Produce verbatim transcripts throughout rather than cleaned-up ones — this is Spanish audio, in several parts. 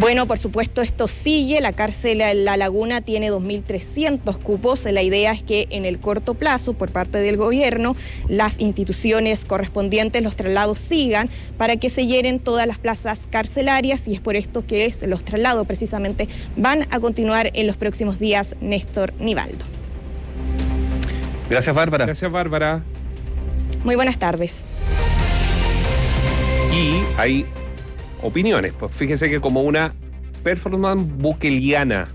Bueno, por supuesto esto sigue, la cárcel La Laguna tiene dos mil trescientos cupos, la idea es que en el corto plazo por parte del gobierno las instituciones correspondientes, los traslados sigan para que se llenen todas las plazas carcelarias y es por esto que los traslados precisamente van a continuar en los próximos días, Néstor Nivaldo. Gracias, Bárbara. Gracias, Bárbara. Muy buenas tardes. Y hay opiniones, pues fíjese que como una performance bukeliana.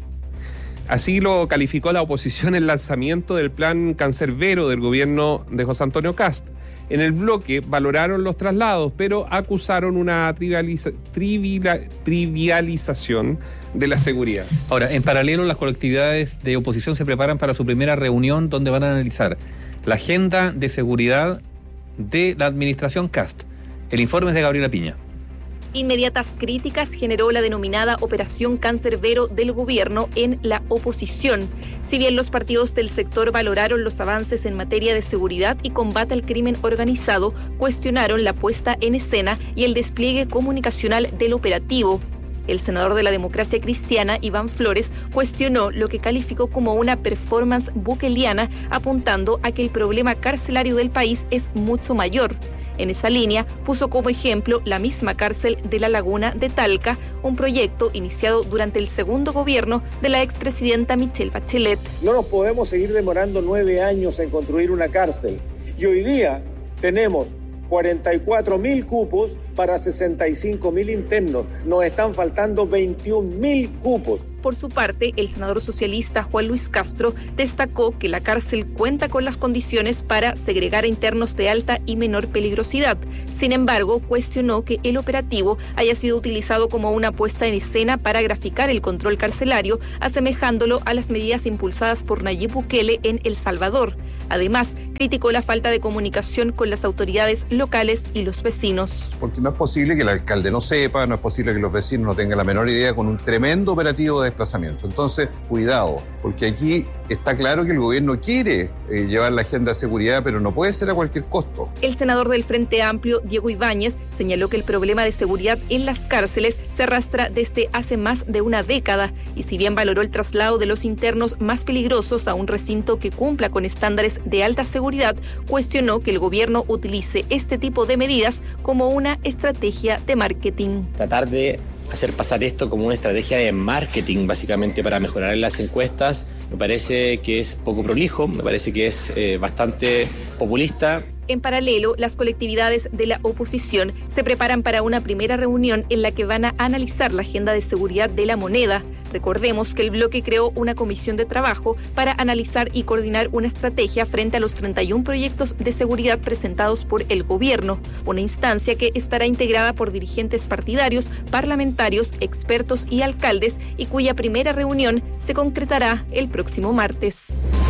Así lo calificó la oposición el lanzamiento del plan cancerbero del gobierno de José Antonio Kast. En el bloque valoraron los traslados, pero acusaron una trivializa, trivila, trivialización de la seguridad. Ahora, en paralelo, las colectividades de oposición se preparan para su primera reunión donde van a analizar la agenda de seguridad de la administración Kast. El informe es de Gabriela Piña. Inmediatas críticas generó la denominada Operación Cancerbero del gobierno en la oposición. Si bien los partidos del sector valoraron los avances en materia de seguridad y combate al crimen organizado, cuestionaron la puesta en escena y el despliegue comunicacional del operativo. El senador de la Democracia Cristiana, Iván Flores, cuestionó lo que calificó como una performance bukeliana, apuntando a que el problema carcelario del país es mucho mayor. En esa línea, puso como ejemplo la misma cárcel de La Laguna de Talca, un proyecto iniciado durante el segundo gobierno de la expresidenta Michelle Bachelet. No nos podemos seguir demorando nueve años en construir una cárcel. Y hoy día tenemos cuarenta y cuatro mil cupos para sesenta y cinco mil internos. Nos están faltando veintiún mil cupos. Por su parte, el senador socialista Juan Luis Castro destacó que la cárcel cuenta con las condiciones para segregar a internos de alta y menor peligrosidad. Sin embargo, cuestionó que el operativo haya sido utilizado como una puesta en escena para graficar el control carcelario, asemejándolo a las medidas impulsadas por Nayib Bukele en El Salvador. Además, criticó la falta de comunicación con las autoridades locales y los vecinos. Porque no es posible que el alcalde no sepa, no es posible que los vecinos no tengan la menor idea con un tremendo operativo de desplazamiento. Entonces, cuidado, porque aquí está claro que el gobierno quiere eh, llevar la agenda de seguridad, pero no puede ser a cualquier costo. El senador del Frente Amplio, Diego Ibáñez, señaló que el problema de seguridad en las cárceles se arrastra desde hace más de una década y si bien valoró el traslado de los internos más peligrosos a un recinto que cumpla con estándares de alta seguridad, cuestionó que el gobierno utilice este tipo de medidas como una estrategia de marketing. Tratar de hacer pasar esto como una estrategia de marketing, básicamente, para mejorar en las encuestas, me parece que es poco prolijo, me parece que es eh, bastante populista. En paralelo, las colectividades de la oposición se preparan para una primera reunión en la que van a analizar la agenda de seguridad de la moneda. Recordemos que el bloque creó una comisión de trabajo para analizar y coordinar una estrategia frente a los treinta y un proyectos de seguridad presentados por el gobierno, una instancia que estará integrada por dirigentes partidarios, parlamentarios, expertos y alcaldes y cuya primera reunión se concretará el próximo martes.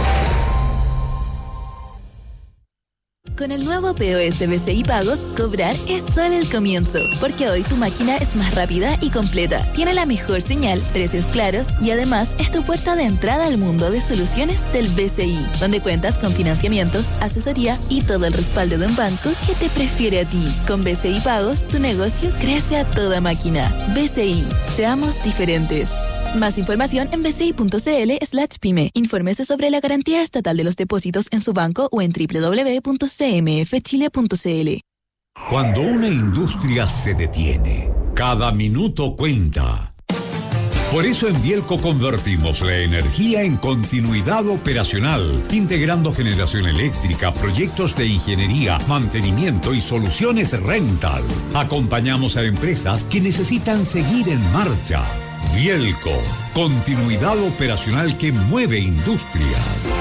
Con el nuevo P O S B C I Pagos, cobrar es solo el comienzo, porque hoy tu máquina es más rápida y completa, tiene la mejor señal, precios claros y además es tu puerta de entrada al mundo de soluciones del B C I, donde cuentas con financiamiento, asesoría y todo el respaldo de un banco que te prefiere a ti. Con B C I Pagos, tu negocio crece a toda máquina. B C I, seamos diferentes. Más información en bci.cl slash pyme. Infórmese sobre la garantía estatal de los depósitos en su banco o en doble u doble u doble u punto c m f chile punto c l. Cuando una industria se detiene, cada minuto cuenta. Por eso en Bielco convertimos la energía en continuidad operacional, integrando generación eléctrica, proyectos de ingeniería, mantenimiento y soluciones rental. Acompañamos a empresas que necesitan seguir en marcha. Bielco, continuidad operacional que mueve industrias.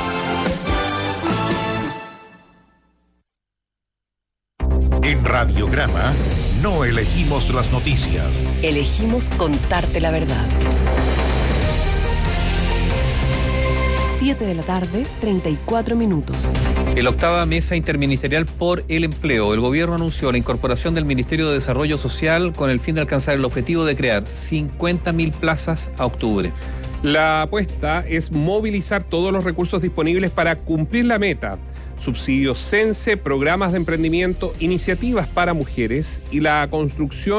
En Radiograma no elegimos las noticias. Elegimos contarte la verdad. siete de la tarde, treinta y cuatro minutos. En la octava mesa interministerial por el empleo, el gobierno anunció la incorporación del Ministerio de Desarrollo Social con el fin de alcanzar el objetivo de crear cincuenta mil plazas a octubre. La apuesta es movilizar todos los recursos disponibles para cumplir la meta. Subsidios CENSE, programas de emprendimiento, iniciativas para mujeres y la construcción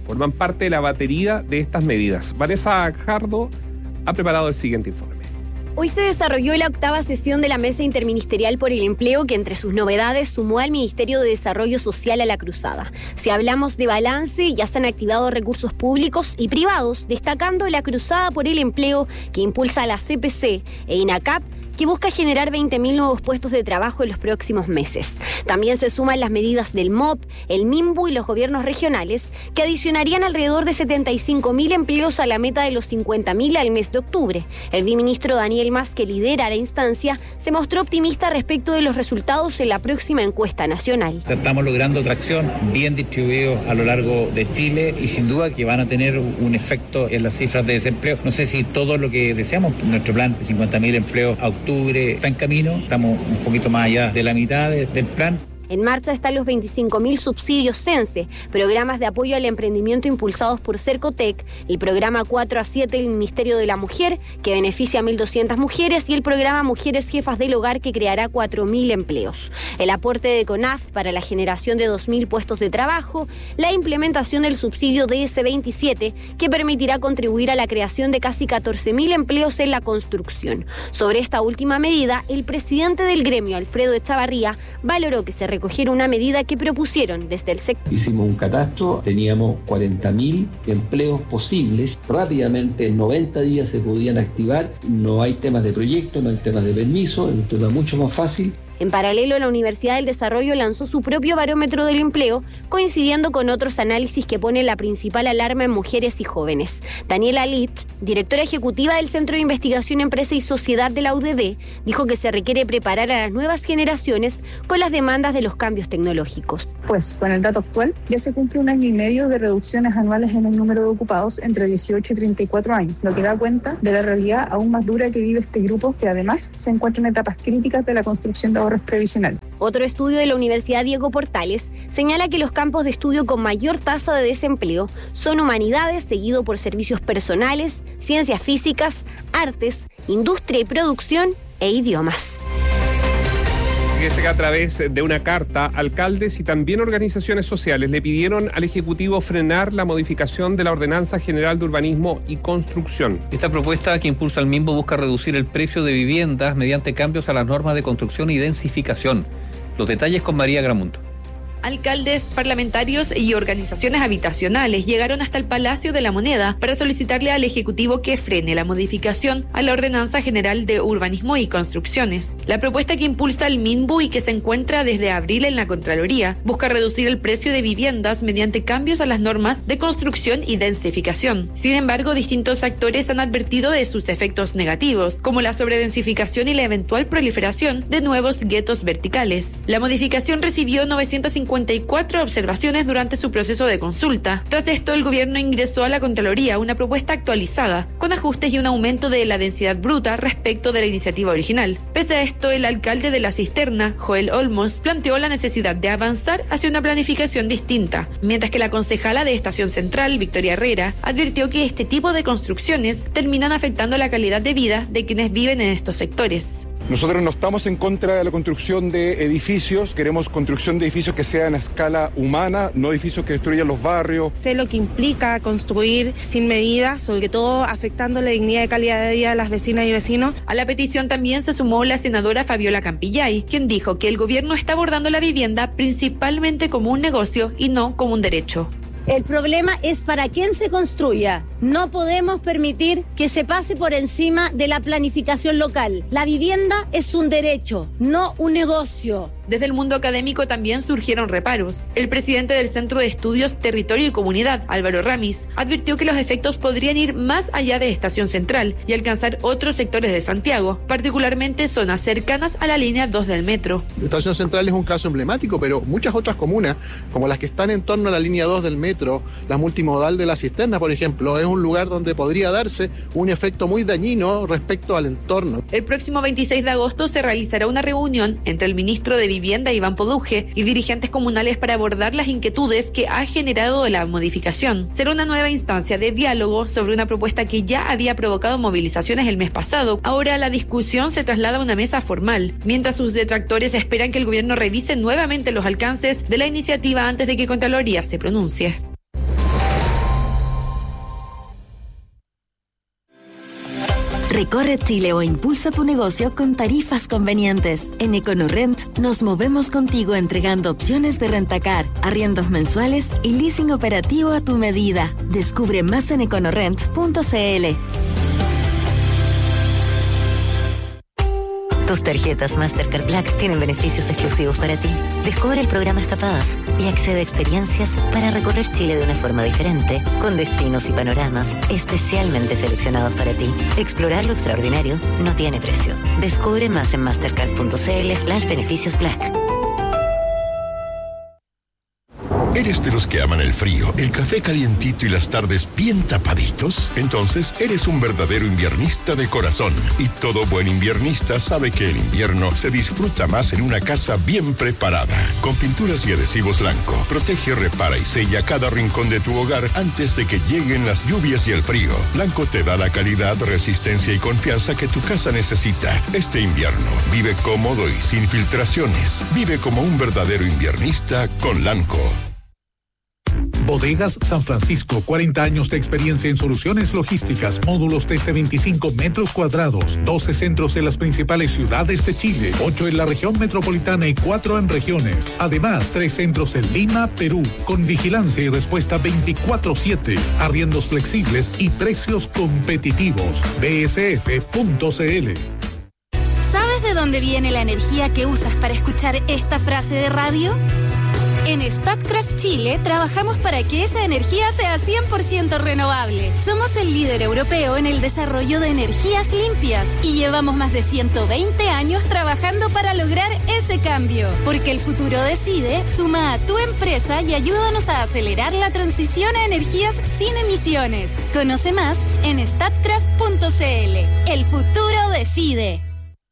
forman parte de la batería de estas medidas. Vanessa Jardo ha preparado el siguiente informe. Hoy se desarrolló la octava sesión de la Mesa Interministerial por el Empleo, que entre sus novedades sumó al Ministerio de Desarrollo Social a la cruzada. Si hablamos de balance, ya se han activado recursos públicos y privados, destacando la cruzada por el empleo que impulsa la C P C e INACAP, que busca generar veinte mil nuevos puestos de trabajo en los próximos meses. También se suman las medidas del M O P, el MIMBU y los gobiernos regionales, que adicionarían alrededor de setenta y cinco mil empleos a la meta de los cincuenta mil al mes de octubre. El ministro Daniel Mas, que lidera la instancia, se mostró optimista respecto de los resultados en la próxima encuesta nacional. Estamos logrando tracción bien distribuidos a lo largo de Chile y sin duda que van a tener un efecto en las cifras de desempleo. No sé si todo lo que deseamos, nuestro plan de cincuenta mil empleos a octubre está en camino, estamos un poquito más allá de la mitad de, del plan. En marcha están los veinticinco mil subsidios CENSE, programas de apoyo al emprendimiento impulsados por Cercotec, el programa cuatro a siete del Ministerio de la Mujer, que beneficia a mil doscientas mujeres, y el programa Mujeres Jefas del Hogar, que creará cuatro mil empleos. El aporte de CONAF para la generación de dos mil puestos de trabajo, la implementación del subsidio D S veintisiete, que permitirá contribuir a la creación de casi catorce mil empleos en la construcción. Sobre esta última medida, el presidente del gremio, Alfredo Echavarría, valoró que se recogieron una medida que propusieron desde el sector. Hicimos un catastro, teníamos cuarenta mil empleos posibles. Rápidamente, en noventa días se podían activar. No hay temas de proyecto, no hay temas de permiso, es un tema mucho más fácil. En paralelo, la Universidad del Desarrollo lanzó su propio barómetro del empleo, coincidiendo con otros análisis que ponen la principal alarma en mujeres y jóvenes. Daniela Litt, directora ejecutiva del Centro de Investigación, Empresa y Sociedad de la U D D, dijo que se requiere preparar a las nuevas generaciones con las demandas de los cambios tecnológicos. Pues, con el dato actual, ya se cumple un año y medio de reducciones anuales en el número de ocupados entre dieciocho y treinta y cuatro años, lo que da cuenta de la realidad aún más dura que vive este grupo, que además se encuentra en etapas críticas de la construcción de ahorros previsional. Otro estudio de la Universidad Diego Portales señala que los campos de estudio con mayor tasa de desempleo son humanidades, seguido por servicios personales, ciencias físicas, artes, industria y producción e idiomas. Fíjese que a través de una carta, alcaldes y también organizaciones sociales le pidieron al Ejecutivo frenar la modificación de la Ordenanza General de Urbanismo y Construcción. Esta propuesta que impulsa el MIMBU busca reducir el precio de viviendas mediante cambios a las normas de construcción y densificación. Los detalles con María Gramundo. Alcaldes, parlamentarios y organizaciones habitacionales llegaron hasta el Palacio de la Moneda para solicitarle al Ejecutivo que frene la modificación a la Ordenanza General de Urbanismo y Construcciones. La propuesta que impulsa el MIMBU y que se encuentra desde abril en la Contraloría busca reducir el precio de viviendas mediante cambios a las normas de construcción y densificación. Sin embargo, distintos actores han advertido de sus efectos negativos, como la sobredensificación y la eventual proliferación de nuevos guetos verticales. La modificación recibió novecientas cincuenta y cuatro observaciones durante su proceso de consulta. Tras esto, el gobierno ingresó a la Contraloría una propuesta actualizada, con ajustes y un aumento de la densidad bruta respecto de la iniciativa original. Pese a esto, el alcalde de La Cisterna, Joel Olmos, planteó la necesidad de avanzar hacia una planificación distinta, mientras que la concejala de Estación Central, Victoria Herrera, advirtió que este tipo de construcciones terminan afectando la calidad de vida de quienes viven en estos sectores. Nosotros no estamos en contra de la construcción de edificios, queremos construcción de edificios que sean a escala humana, no edificios que destruyan los barrios. Sé lo que implica construir sin medida, sobre todo afectando la dignidad y calidad de vida de las vecinas y vecinos. A la petición también se sumó la senadora Fabiola Campillay, quien dijo que el gobierno está abordando la vivienda principalmente como un negocio y no como un derecho. El problema es para quién se construya. No podemos permitir que se pase por encima de la planificación local. La vivienda es un derecho, no un negocio. Desde el mundo académico también surgieron reparos. El presidente del Centro de Estudios Territorio y Comunidad, Álvaro Ramis, advirtió que los efectos podrían ir más allá de Estación Central y alcanzar otros sectores de Santiago, particularmente zonas cercanas a la línea dos del metro. Estación Central es un caso emblemático, pero muchas otras comunas, como las que están en torno a la línea dos del metro, la multimodal de La Cisterna, por ejemplo, es un lugar donde podría darse un efecto muy dañino respecto al entorno. El próximo veintiséis de agosto se realizará una reunión entre el ministro de Vivienda, Iván Poduje, y dirigentes comunales para abordar las inquietudes que ha generado la modificación. Será una nueva instancia de diálogo sobre una propuesta que ya había provocado movilizaciones el mes pasado. Ahora la discusión se traslada a una mesa formal, mientras sus detractores esperan que el gobierno revise nuevamente los alcances de la iniciativa antes de que Contraloría se pronuncie. Recorre Chile o impulsa tu negocio con tarifas convenientes. En EconoRent nos movemos contigo entregando opciones de rentacar, arriendos mensuales y leasing operativo a tu medida. Descubre más en econorent punto c l. Tus tarjetas Mastercard Black tienen beneficios exclusivos para ti. Descubre el programa Escapadas y accede a experiencias para recorrer Chile de una forma diferente, con destinos y panoramas especialmente seleccionados para ti. Explorar lo extraordinario no tiene precio. Descubre más en mastercard punto c l slash beneficios black. ¿Eres de los que aman el frío, el café calientito y las tardes bien tapaditos? Entonces, eres un verdadero inviernista de corazón. Y todo buen inviernista sabe que el invierno se disfruta más en una casa bien preparada. Con pinturas y adhesivos Lanco, protege, repara y sella cada rincón de tu hogar antes de que lleguen las lluvias y el frío. Lanco te da la calidad, resistencia y confianza que tu casa necesita. Este invierno, vive cómodo y sin filtraciones. Vive como un verdadero inviernista con Lanco. Bodegas San Francisco, cuarenta años de experiencia en soluciones logísticas, módulos desde veinticinco metros cuadrados, doce centros en las principales ciudades de Chile, ocho en la región metropolitana y cuatro en regiones. Además, tres centros en Lima, Perú, con vigilancia y respuesta veinticuatro siete, arriendos flexibles y precios competitivos. b s f punto c l. ¿Sabes de dónde viene la energía que usas para escuchar esta frase de radio? En Statkraft Chile trabajamos para que esa energía sea cien por ciento renovable. Somos el líder europeo en el desarrollo de energías limpias y llevamos más de ciento veinte años trabajando para lograr ese cambio. Porque el futuro decide, suma a tu empresa y ayúdanos a acelerar la transición a energías sin emisiones. Conoce más en statkraft punto c l. El futuro decide.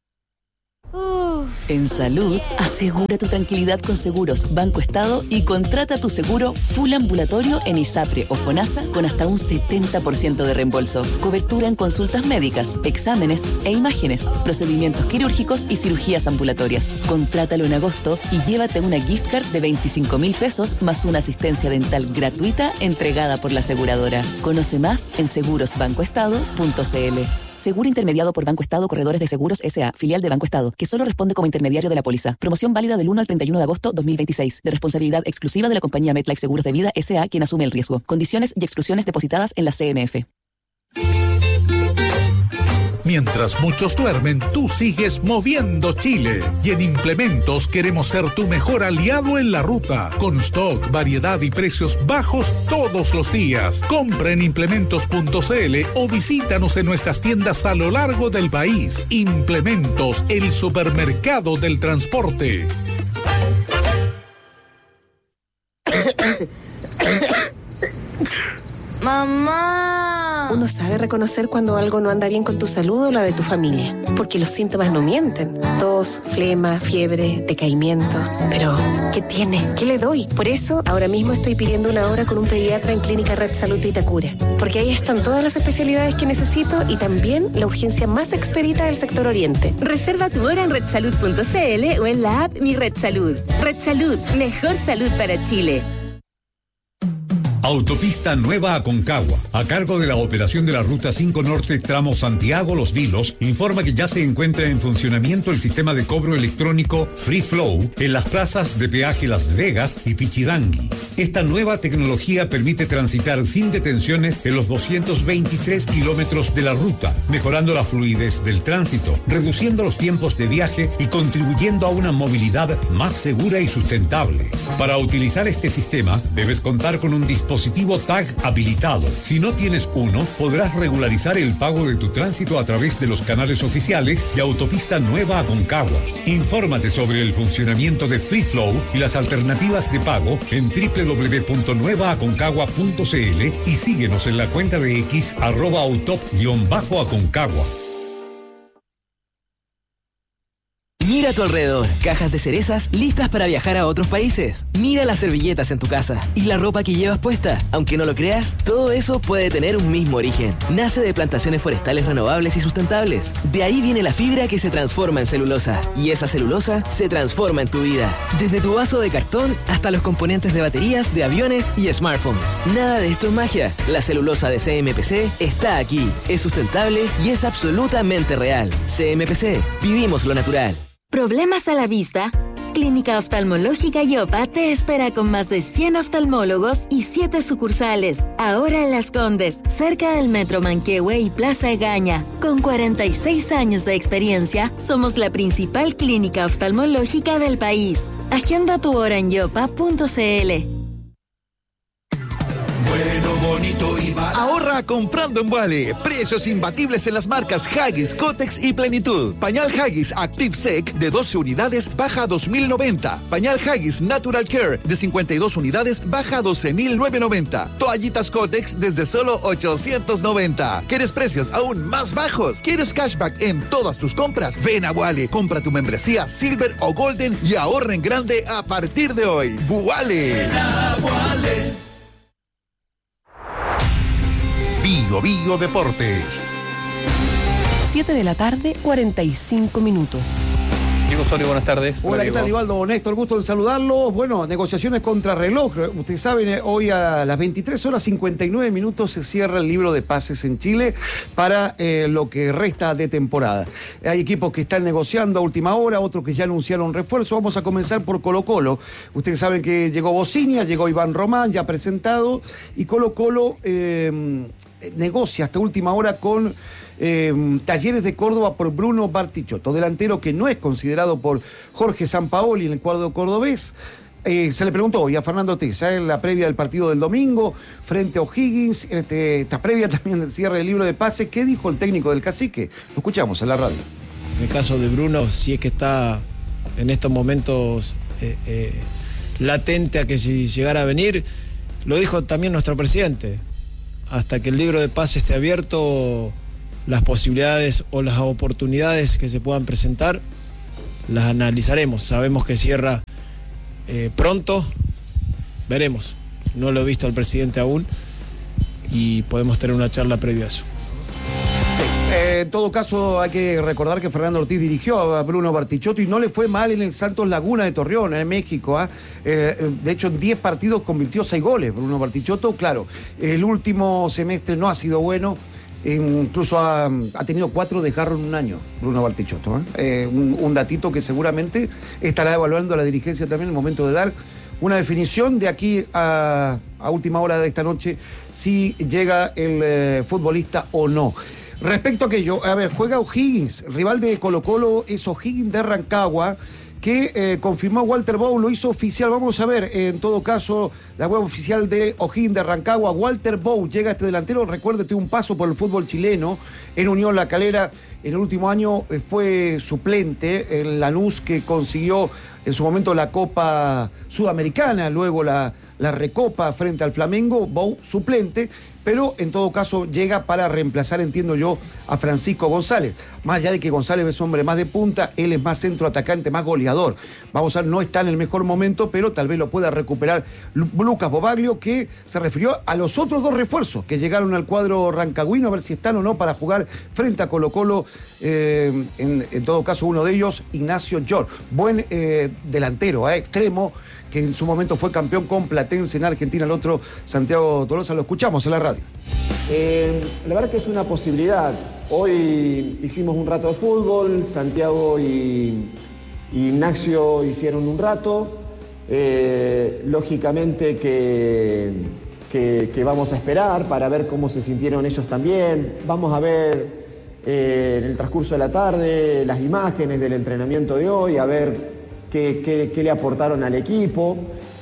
Uf. En salud, asegura tu tranquilidad con Seguros Banco Estado y contrata tu seguro full ambulatorio en ISAPRE o FONASA con hasta un setenta por ciento de reembolso. Cobertura en consultas médicas, exámenes e imágenes, procedimientos quirúrgicos y cirugías ambulatorias. Contrátalo en agosto y llévate una gift card de veinticinco mil pesos más una asistencia dental gratuita entregada por la aseguradora. Conoce más en seguros banco estado punto c l. Seguro intermediado por Banco Estado Corredores de Seguros S A, filial de Banco Estado, que solo responde como intermediario de la póliza. Promoción válida del uno al treinta y uno de agosto dos mil veintiséis, de responsabilidad exclusiva de la compañía MetLife Seguros de Vida S A, quien asume el riesgo. Condiciones y exclusiones depositadas en la C M F. Mientras muchos duermen, tú sigues moviendo Chile. Y en Implementos queremos ser tu mejor aliado en la ruta. Con stock, variedad y precios bajos todos los días. Compra en implementos punto c l o visítanos en nuestras tiendas a lo largo del país. Implementos, el supermercado del transporte. ¡Mamá! Uno sabe reconocer cuando algo no anda bien con tu salud o la de tu familia, porque los síntomas no mienten. Tos, flema, fiebre, decaimiento. Pero, ¿qué tiene? ¿Qué le doy? Por eso, ahora mismo estoy pidiendo una hora con un pediatra en Clínica Red Salud de Itacura, porque ahí están todas las especialidades que necesito y también la urgencia más expedita del sector oriente. Reserva tu hora en red salud punto c l o en la app Mi Red Salud. Red Salud, mejor salud para Chile. Autopista Nueva Aconcagua, a cargo de la operación de la Ruta cinco Norte tramo Santiago-Los Vilos, informa que ya se encuentra en funcionamiento el sistema de cobro electrónico Free Flow en las plazas de peaje Las Vegas y Pichidangui. Esta nueva tecnología permite transitar sin detenciones en los doscientos veintitrés kilómetros de la ruta, mejorando la fluidez del tránsito, reduciendo los tiempos de viaje y contribuyendo a una movilidad más segura y sustentable. Para utilizar este sistema, debes contar con un dispositivo dispositivo tag habilitado. Si no tienes uno, podrás regularizar el pago de tu tránsito a través de los canales oficiales de Autopista Nueva Aconcagua. Infórmate sobre el funcionamiento de Free Flow y las alternativas de pago en doble u doble u doble u punto nueva aconcagua punto c l y síguenos en la cuenta de X arroba autop-aconcagua. Mira Mira a tu alrededor, cajas de cerezas listas para viajar a otros países. Mira las servilletas en tu casa y la ropa que llevas puesta. Aunque no lo creas, todo eso puede tener un mismo origen. Nace de plantaciones forestales renovables y sustentables. De ahí viene la fibra que se transforma en celulosa. Y esa celulosa se transforma en tu vida. Desde tu vaso de cartón hasta los componentes de baterías, de aviones y smartphones. Nada de esto es magia. La celulosa de C M P C está aquí. Es sustentable y es absolutamente real. C M P C. Vivimos lo natural. ¿Problemas a la vista? Clínica Oftalmológica Yopa te espera con más de cien oftalmólogos y siete sucursales. Ahora en Las Condes, cerca del Metro Manquehue y Plaza Egaña. Con cuarenta y seis años de experiencia, somos la principal clínica oftalmológica del país. Agenda tu hora en yopa punto c l. Bueno, bonito y barato. Ahorra comprando en Wally. Precios imbatibles en las marcas Huggies, Kotex y Plenitud. Pañal Huggies Active Sec de doce unidades baja a dos mil noventa. Pañal Huggies Natural Care de cincuenta y dos unidades baja a doce mil novecientos noventa. Toallitas Kotex desde solo ochocientos noventa. ¿Quieres precios aún más bajos? ¿Quieres cashback en todas tus compras? Ven a Wally, compra tu membresía Silver o Golden y ahorra en grande a partir de hoy. Wally. Bio Bio Deportes. siete de la tarde, cuarenta y cinco minutos. Diego Osorio, buenas tardes. Hola, Hola ¿qué tal, Ivaldo? Néstor, gusto en saludarlo. Bueno, negociaciones contra reloj. Ustedes saben, hoy a las veintitrés horas cincuenta y nueve minutos se cierra el libro de pases en Chile para eh, lo que resta de temporada. Hay equipos que están negociando a última hora, otros que ya anunciaron refuerzo. Vamos a comenzar por Colo-Colo. Ustedes saben que llegó Bocinia, llegó Iván Román, ya presentado, y Colo-Colo eh, negocia hasta última hora con Eh, Talleres de Córdoba por Bruno Bartichotto, delantero que no es considerado por Jorge Sampaoli en el cuadro cordobés. Eh, se le preguntó hoy a Fernando Tesa en la previa del partido del domingo frente a O'Higgins, en este, esta previa también del cierre del libro de pases. ¿Qué dijo el técnico del Cacique? Lo escuchamos en la radio. En el caso de Bruno, si es que está en estos momentos eh, eh, latente a que si llegara a venir, lo dijo también nuestro presidente, hasta que el libro de pases esté abierto, las posibilidades o las oportunidades que se puedan presentar las analizaremos. Sabemos que cierra eh, pronto, veremos. No lo he visto al presidente aún y podemos tener una charla previa a eso. Sí, eh, en todo caso hay que recordar que Fernando Ortiz dirigió a Bruno Bartichotto y no le fue mal en el Santos Laguna de Torreón, en México. ¿eh? Eh, de hecho, en diez partidos convirtió seis goles Bruno Bartichotto. Claro, el último semestre no ha sido bueno. Incluso ha, ha tenido cuatro desgarros en un año, Bruno Bartichotto. ¿eh? Eh, un, un datito que seguramente estará evaluando la dirigencia también en el momento de dar una definición de aquí a, a última hora de esta noche, si llega el eh, futbolista o no. Respecto a aquello, a ver, juega O'Higgins, rival de Colo-Colo es O'Higgins de Rancagua, que eh, confirmó Walter Bow, lo hizo oficial. Vamos a ver, en todo caso, la web oficial de O'Higgins de Rancagua. Walter Bow llega a este delantero. Recuerde, tuvo un paso por el fútbol chileno en Unión La Calera. En el último año eh, fue suplente en Lanús, que consiguió en su momento la Copa Sudamericana, luego la, la Recopa frente al Flamengo. Bow suplente, pero en todo caso llega para reemplazar, entiendo yo, a Francisco González. Más allá de que González es hombre más de punta, él es más centro atacante, más goleador. Vamos a ver, no está en el mejor momento, pero tal vez lo pueda recuperar Lucas Bobaglio, que se refirió a los otros dos refuerzos que llegaron al cuadro rancagüino, a ver si están o no para jugar frente a Colo-Colo. Eh, en, en todo caso, uno de ellos, Ignacio George, buen eh, delantero, eh, extremo, que en su momento fue campeón con Platense en Argentina. El otro, Santiago Tolosa, lo escuchamos en la radio. Eh, la verdad que es una posibilidad. Hoy hicimos un rato de fútbol, Santiago y, y Ignacio hicieron un rato. Eh, lógicamente que, que, que vamos a esperar para ver cómo se sintieron ellos también. Vamos a ver eh, en el transcurso de la tarde las imágenes del entrenamiento de hoy, a ver qué, qué, qué le aportaron al equipo.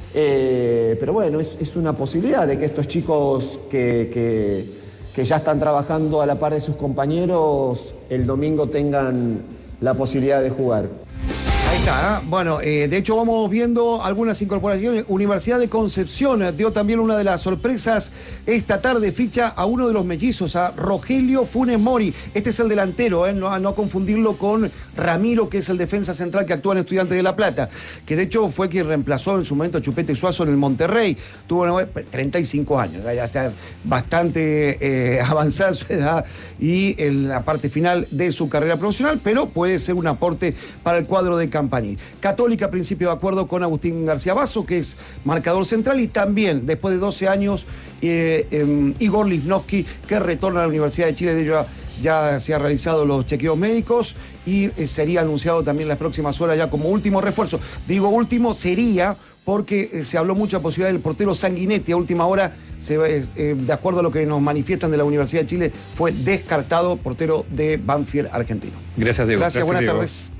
Eh, pero bueno, es, es una posibilidad de que estos chicos que, que, que ya están trabajando a la par de sus compañeros el domingo tengan la posibilidad de jugar. Ahí está, ¿eh? Bueno, eh, de hecho vamos viendo algunas incorporaciones. Universidad de Concepción eh, dio también una de las sorpresas esta tarde, ficha a uno de los mellizos, a Rogelio Funes Mori. Este es el delantero, ¿eh? no, no confundirlo con Ramiro, que es el defensa central que actúa en Estudiantes de La Plata, que de hecho fue quien reemplazó en su momento a Chupete Suazo en el Monterrey. Tuvo treinta y cinco años, ya está bastante eh, avanzada su edad y en la parte final de su carrera profesional, pero puede ser un aporte para el cuadro de Campanil. Católica, principio de acuerdo con Agustín García Basso, que es marcador central, y también, después de doce años, eh, eh, Igor Lichnowsky, que retorna a la Universidad de Chile. De ello ya se han realizado los chequeos médicos y eh, sería anunciado también en las próximas horas ya como último refuerzo. Digo último, sería porque eh, se habló mucho de la posibilidad del portero Sanguinetti. A última hora, se, eh, de acuerdo a lo que nos manifiestan de la Universidad de Chile, fue descartado, portero de Banfield argentino. Gracias, Diego. Gracias, Gracias, buenas Diego. tardes.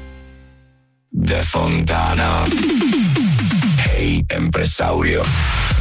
De Fontana. Hey, empresario.